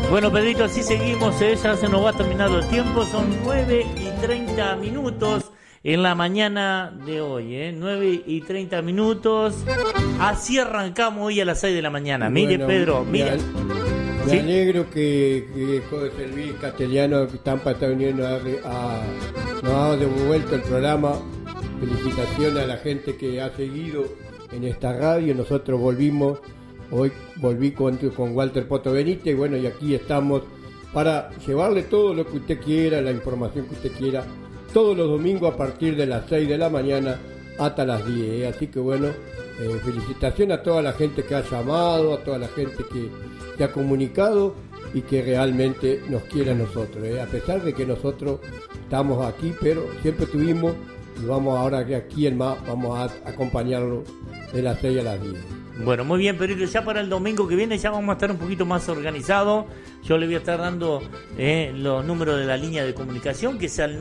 Bueno, Pedrito, así seguimos, ya se nos va terminando el tiempo, son 9:30 en la mañana de hoy, 9:30. Así arrancamos hoy a las 6 de la mañana. Mire, bueno, Pedro, mira. Me alegro que José Luis Castellano, que Tampa está viniendo nos ha devuelto el programa. Felicitaciones a la gente que ha seguido en esta radio. Nosotros volví con Walter Poto Benítez, y bueno, y aquí estamos para llevarle todo lo que usted quiera, la información que usted quiera, todos los domingos a partir de las 6 de la mañana hasta las 10. Así que bueno, felicitaciones a toda la gente que ha llamado, a toda la gente que ha comunicado y que realmente nos quiere a nosotros, a pesar de que nosotros estamos aquí, pero siempre tuvimos, y vamos ahora que aquí en más, vamos a acompañarlo de las 6 a las 10. Bueno, muy bien, Perito, ya para el domingo que viene ya vamos a estar un poquito más organizados. Yo le voy a estar dando los números de la línea de comunicación, que sea el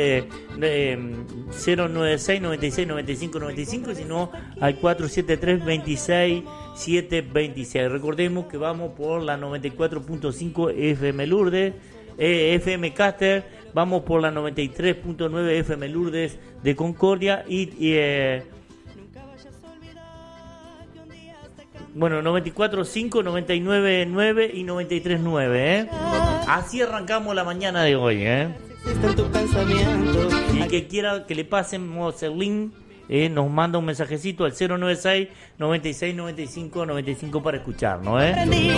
096 96 95 95, sino al 473 26 726. Recordemos que vamos por la 94.5 FM Lourdes, FM Caster, vamos por la 93.9 FM Lourdes de Concordia bueno, 94.5, 99.9 y 93.9, Así arrancamos la mañana de hoy, Y el que quiera que le pasemos el link, nos manda un mensajecito al 096 96 95 95 para escucharnos,